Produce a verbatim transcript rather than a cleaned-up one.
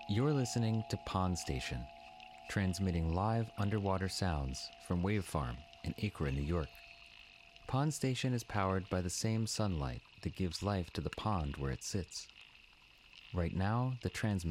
You're listening to Pond Station, transmitting live underwater sounds from Wave Farm in Acra, New York. Pond Station is powered by the same sunlight that gives life to the pond where it sits. Right now, the transmitter